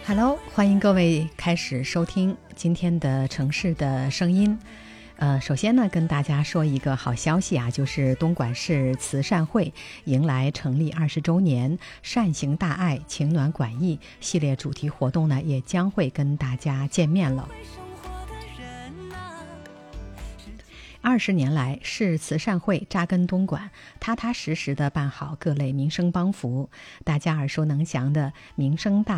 Hello， 欢迎各位开始收听今天的城市的声音。首先呢，跟大家说一个好消息啊，就是东莞市慈善会迎来成立20周年，善行大爱，情暖管益系列主题活动呢，也将会跟大家见面了。20年来，市慈善会扎根东莞，踏踏实实地办好各类民生帮扶。大家耳熟能详的民生大